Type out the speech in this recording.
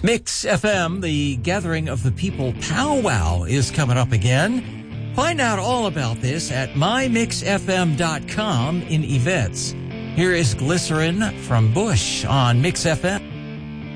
Mix FM, the Gathering of the People powwow, is coming up again. Find out all about this at mymixfm.com in events. Here is Glycerin from Bush on Mix FM.